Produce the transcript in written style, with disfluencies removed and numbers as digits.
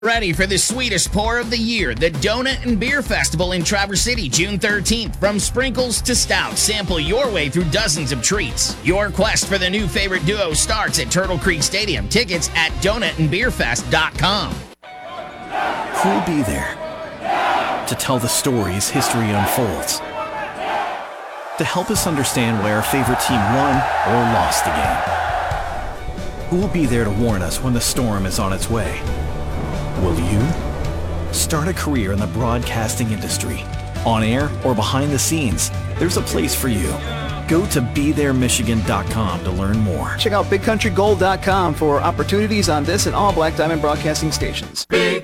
Ready for the sweetest pour of the year, the Donut and Beer Festival in Traverse City, June 13th. From sprinkles to stout, sample your way through dozens of treats. Your quest for the new favorite duo starts at Turtle Creek Stadium. Tickets at donutandbeerfest.com. Who'll be there to tell the stories history unfolds? To help us understand why our favorite team won or lost the game? Who will be there to warn us when the storm is on its way? Will you? Start a career in the broadcasting industry. On air or behind the scenes, there's a place for you. Go to BeThereMichigan.com to learn more. Check out BigCountryGold.com for opportunities on this and all Black Diamond Broadcasting stations.